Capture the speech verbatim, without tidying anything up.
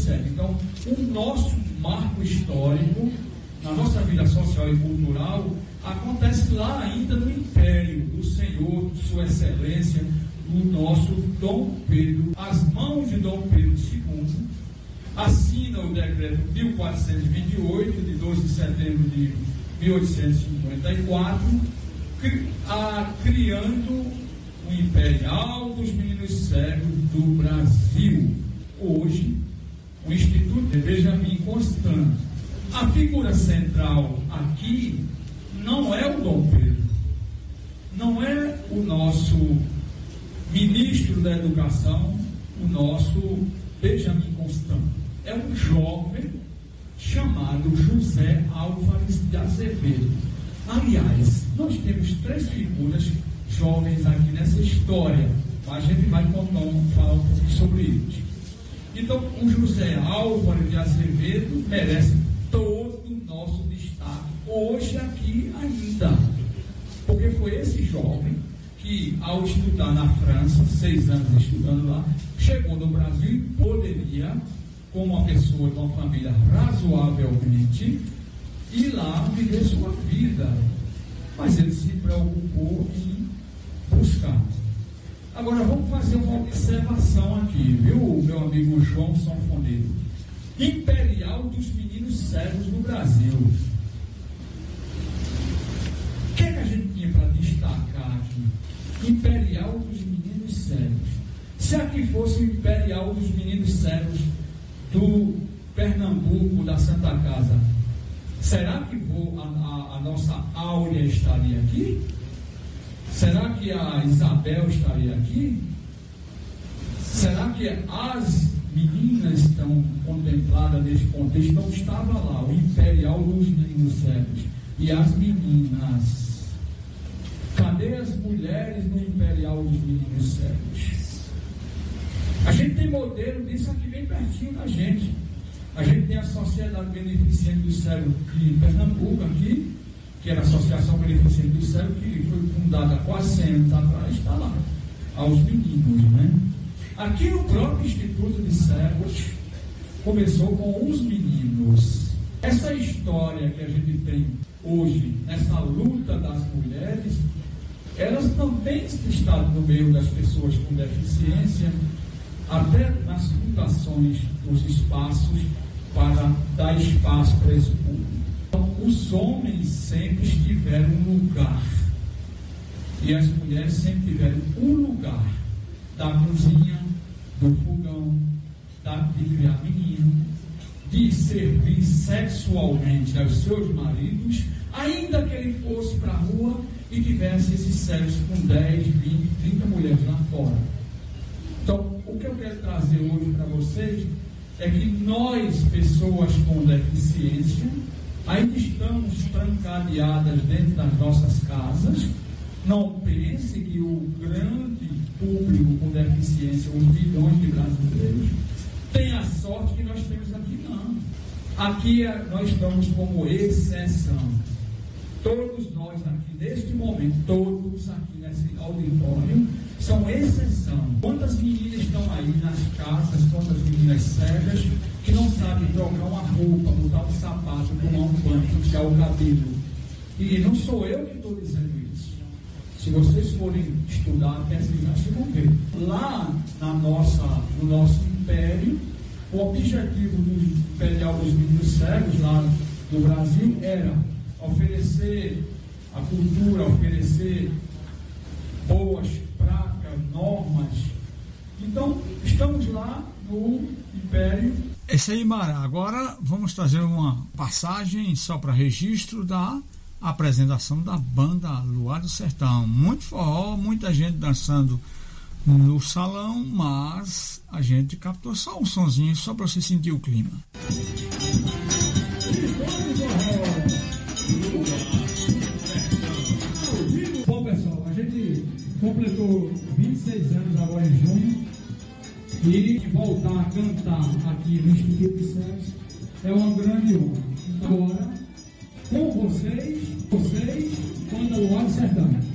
Sete. Então, o nosso marco histórico, na nossa vida social e cultural, acontece lá ainda no Império do Senhor, de Sua Excelência, o nosso Dom Pedro. As mãos de Dom Pedro segundo assina o decreto mil quatrocentos e vinte e oito, de doze de setembro de mil oitocentos e cinquenta e quatro, cri, a, criando o Imperial dos Meninos Cegos do Brasil. Hoje, o Instituto de Benjamin Constant. A figura central aqui não é o Dom Pedro, não é o nosso ministro da Educação, o nosso Benjamin Constant. É um jovem chamado José Álvares de Azevedo. Aliás, nós temos três figuras jovens aqui nessa história. A gente vai contar, falar um pouco sobre eles. Então, o José Álvares de Azevedo merece todo o nosso destaque hoje aqui ainda. Porque foi esse jovem que, ao estudar na França, seis anos estudando lá, chegou no Brasil e poderia, como uma pessoa de uma família razoavelmente, ir lá viver sua vida. Mas ele se preocupou em buscar. Agora vamos fazer uma observação aqui, viu, meu amigo João Sanfoneiro? Imperial dos Meninos Cegos do Brasil. O que, é que a gente tinha para destacar aqui? Imperial dos Meninos Cegos. Se aqui fosse o Imperial dos Meninos Cegos do Pernambuco, da Santa Casa, será que vou, a, a, a nossa Áurea estaria aqui? Será que a Isabel estaria aqui? Será que as meninas estão contempladas nesse contexto? Não estava lá, o Imperial dos Meninos Cegos. E as meninas? Cadê as mulheres no Imperial dos Meninos Cegos? A gente tem modelo disso aqui bem pertinho da gente. A gente tem a Sociedade Beneficente do Cegos de Pernambuco aqui, que era a Associação Beneficente do Cego, que foi fundada há quase cem anos atrás, está lá, aos meninos, né? Aqui no próprio Instituto de Cegos, começou com os meninos. Essa história que a gente tem hoje, nessa luta das mulheres, elas também estão no meio das pessoas com deficiência, até nas fundações dos espaços, para dar espaço para esse público. Os homens sempre tiveram um lugar e as mulheres sempre tiveram um lugar da cozinha, do fogão, da, de criar menino, de servir sexualmente aos seus maridos, ainda que ele fosse para a rua e tivesse esse sexo com dez, vinte, trinta mulheres lá fora. Então, o que eu quero trazer hoje para vocês é que nós, pessoas com deficiência, ainda estamos trancadeadas dentro das nossas casas. Não pense que o grande público com deficiência, os milhões de brasileiros, tem a sorte que nós temos aqui, não. Aqui nós estamos como exceção. Todos nós aqui, neste momento, todos aqui nesse auditório, são exceção. Quantas meninas estão aí nas casas, quantas meninas cegas, que não sabem trocar uma roupa, botar um sapato, tomar um banho, puxar o cabelo. E não sou eu que estou dizendo isso. Se vocês forem estudar, pesquisar, vocês vão ver. Lá na nossa, no nosso império, o objetivo do Imperial dos Meninos Cegos, lá do Brasil, era oferecer a cultura, oferecer boas práticas, normas. Então, estamos lá no Império. É isso aí, Mara. Agora vamos trazer uma passagem só para registro da apresentação da banda Luar do Sertão. Muito forró, muita gente dançando no salão, mas a gente captou só um sonzinho, só para você sentir o clima. Bom, pessoal, a gente completou vinte e seis anos agora em junho, e voltar a cantar aqui no Instituto de Cegos é uma grande honra. Agora, com vocês, vocês, banda Luar do Sertão.